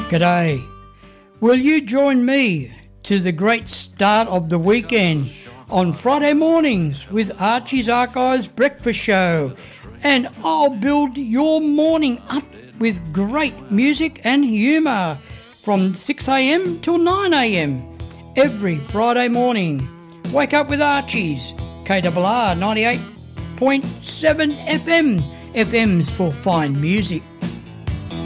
G'day. Will you join me to the great start of the weekend on Friday mornings with Archie's Archives Breakfast Show, and I'll build your morning up with great music and humour from 6am till 9am every Friday morning. Wake up with Archie's, KRR 98.7 FM. FM's for fine music.